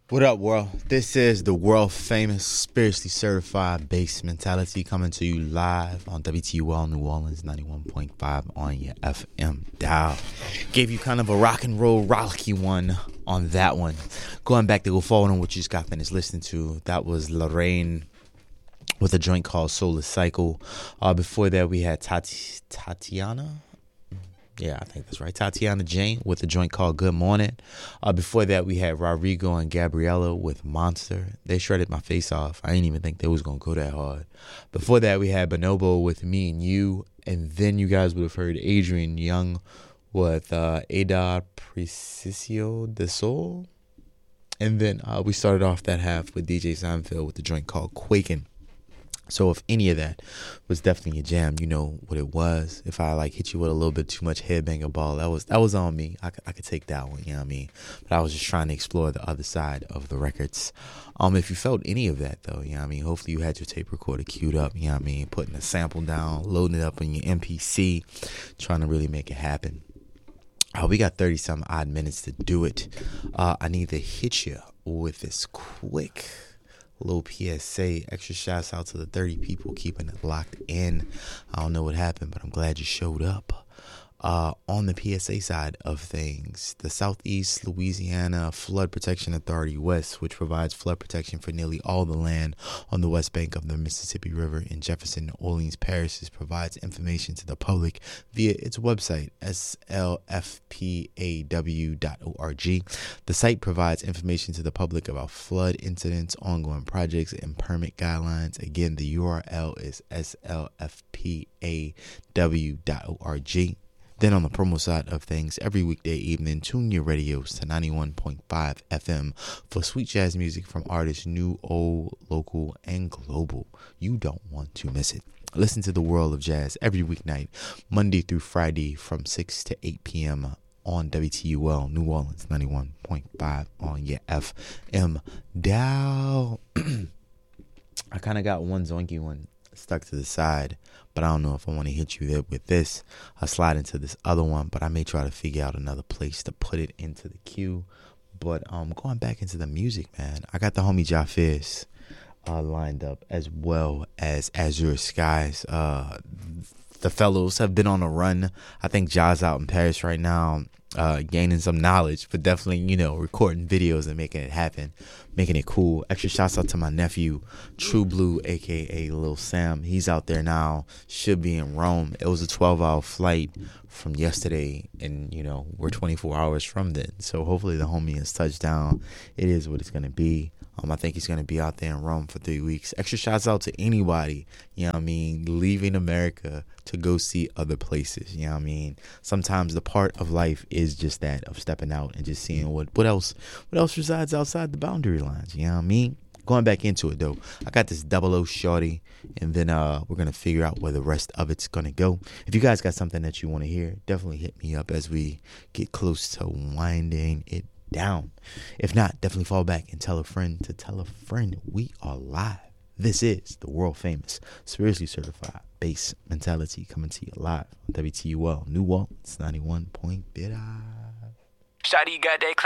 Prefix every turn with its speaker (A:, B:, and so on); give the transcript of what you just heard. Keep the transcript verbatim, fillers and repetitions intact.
A: What up, world? This is the world famous, spiritually certified bass mentality coming to you live on W T U L New Orleans ninety-one point five on your F M dial. Gave you kind of a rock and roll, rollicky one on that one. Going back to go forward on what you just got finished listening to, that was Lorraine with a joint called Solar Cycle. Uh, before that, we had Tati- Tatiana. Yeah, I think that's right. Tatiana Jane with a joint called Good Morning. Uh, before that, we had Rodrigo and Gabriella with Monster. They shredded my face off. I didn't even think they was going to go that hard. Before that, we had Bonobo with Me and You. And then you guys would have heard Adrian Young with uh, Ada Precisio de Sol. And then uh, we started off that half with D J Seinfeld with the joint called Quakin'. So if any of that was definitely a jam, you know what it was. If I like hit you with a little bit too much headbanger ball, that was that was on me. I, I could take that one, you know what I mean? But I was just trying to explore the other side of the records. Um, if you felt any of that though, you know what I mean? Hopefully you had your tape recorder queued up, you know what I mean? Putting a sample down, loading it up on your M P C, trying to really make it happen. Uh, we got thirty some odd minutes to do it. Uh, I need to hit you with this quick little P S A. Extra shouts out to the thirty people keeping it locked in. I don't know what happened, but I'm glad you showed up. Uh, on the P S A side of things, the Southeast Louisiana Flood Protection Authority West, which provides flood protection for nearly all the land on the west bank of the Mississippi River in Jefferson and Orleans parishes, provides information to the public via its website, S L F P A W dot org. The site provides information to the public about flood incidents, ongoing projects, and permit guidelines. Again, the U R L is S L F P A W dot org. Then on the promo side of things, every weekday evening, tune your radios to ninety-one point five F M for sweet jazz music from artists new, old, local, and global. You don't want to miss it. Listen to the world of jazz every weeknight, Monday through Friday from six to eight p.m. on W T U L New Orleans ninety-one point five on your F M dial. I kind of got one zoinky one stuck to the side, but I don't know if I want to hit you there with this. I'll slide into this other one, but I may try to figure out another place to put it into the queue. But um, going back into the music, man, I got the homie Jafiz uh, lined up, as well as Azure Skies. Uh, the fellows have been on a run. I think Ja's out in Paris right now, uh, gaining some knowledge, but definitely, you know, recording videos and making it happen, making it cool. Extra shouts out to my nephew, True Blue, aka Lil Sam. He's out there now, should be in Rome. It was a twelve hour flight from yesterday, and, you know, we're twenty-four hours from then. So hopefully the homie has touched down. It is what it's going to be. Um, I think he's going to be out there in Rome for three weeks. Extra shouts out to anybody, you know what I mean, leaving America to go see other places, you know what I mean. Sometimes the part of life is just that, of stepping out and just seeing what, what else what else resides outside the boundary lines, you know what I mean. Going back into it, though, I got this double O shorty, and then uh, we're going to figure out where the rest of it's going to go. If you guys got something that you want to hear, definitely hit me up as we get close to winding it down. If not, definitely fall back and tell a friend to tell a friend we are live. This is the world famous, spiritually certified bass mentality coming to you live on W T U L New Orleans ninety-one point five.
B: Shawty got that